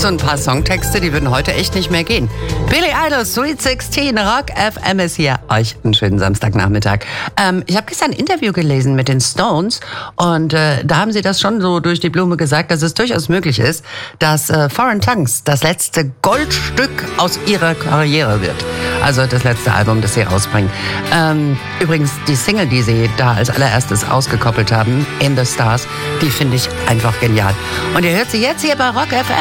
so ein paar Songtexte, die würden heute echt nicht mehr gehen. Billy Idol, Sweet 16, Rock FM ist hier. Euch einen schönen Samstagnachmittag. Ich habe gestern ein Interview gelesen mit den Stones und da haben sie das schon so durch die Blume gesagt, dass es durchaus möglich ist, dass Foreign Tongues das letzte Goldstück aus ihrer Karriere wird. Also das letzte Album, das sie rausbringen. Übrigens, die Single, die sie da als allererstes ausgekoppelt haben, In the Stars, die finde ich einfach genial. Und ihr hört sie jetzt hier bei Rock FM.